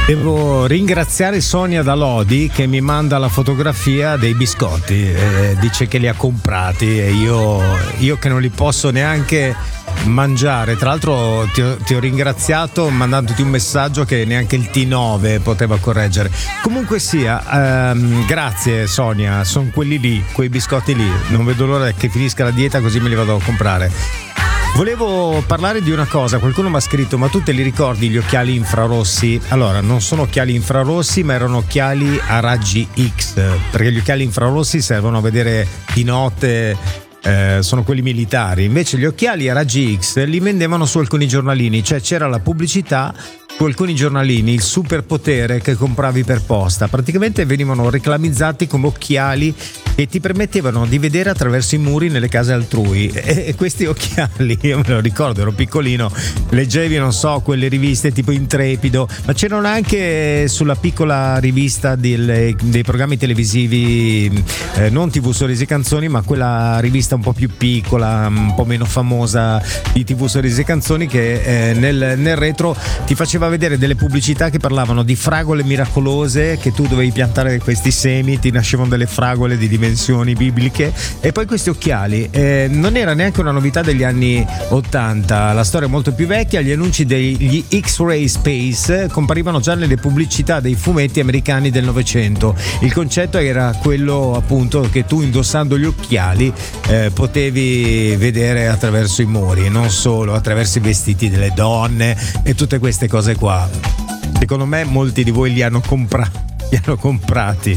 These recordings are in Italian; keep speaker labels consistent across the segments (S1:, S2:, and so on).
S1: Devo ringraziare Sonia da Lodi che mi manda la fotografia dei biscotti, dice che li ha comprati e io che non li posso neanche mangiare. Tra l'altro ti ho ringraziato mandandoti un messaggio che neanche il T9 poteva correggere. Comunque sia, grazie Sonia, sono quelli lì, quei biscotti lì, non vedo l'ora che finisca la dieta così me li vado a comprare. Volevo parlare di una cosa, qualcuno mi ha scritto: ma tu te li ricordi gli occhiali infrarossi? Allora, non sono occhiali infrarossi, ma erano occhiali a raggi X, perché gli occhiali infrarossi servono a vedere di notte, sono quelli militari. Invece gli occhiali a raggi X li vendevano su alcuni giornalini, cioè c'era la pubblicità su alcuni giornalini, il superpotere che compravi per posta. Praticamente venivano reclamizzati come occhiali che ti permettevano di vedere attraverso i muri nelle case altrui, e questi occhiali, io me lo ricordo, ero piccolino, leggevi, non so, quelle riviste tipo Intrepido, ma c'erano anche sulla piccola rivista dei programmi televisivi, non TV Sorrisi Canzoni, ma quella rivista un po' più piccola, un po' meno famosa di TV Sorrisi Canzoni, che nel retro ti faceva vedere delle pubblicità che parlavano di fragole miracolose, che tu dovevi piantare questi semi, ti nascevano delle fragole di dimensioni bibliche. E poi questi occhiali, non era neanche una novità degli anni 80, la storia è molto più vecchia. Gli annunci degli X-Ray Space comparivano già nelle pubblicità dei fumetti americani del Novecento. Il concetto era quello, appunto, che tu indossando gli occhiali potevi vedere attraverso i muri, non solo attraverso i vestiti delle donne e tutte queste cose qua. Secondo me molti di voi li hanno comprati.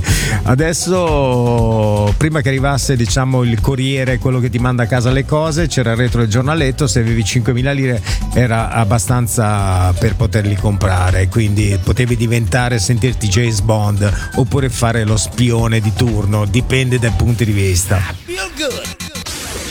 S1: Adesso, prima che arrivasse, diciamo, il corriere, quello che ti manda a casa le cose, c'era il retro del giornaletto. Se avevi 5.000 lire era abbastanza per poterli comprare, quindi potevi sentirti James Bond oppure fare lo spione di turno, dipende dai punti di vista.
S2: Feel good.